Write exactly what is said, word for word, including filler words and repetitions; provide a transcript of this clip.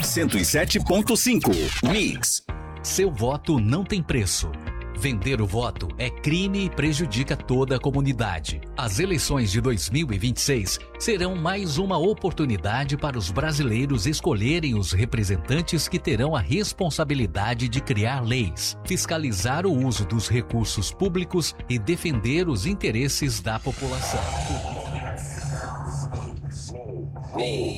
cento e sete ponto cinco. Mix. Seu voto não tem preço. Vender o voto é crime e prejudica toda a comunidade. As eleições de dois mil e vinte e seis serão mais uma oportunidade para os brasileiros escolherem os representantes que terão a responsabilidade de criar leis, fiscalizar o uso dos recursos públicos e defender os interesses da população.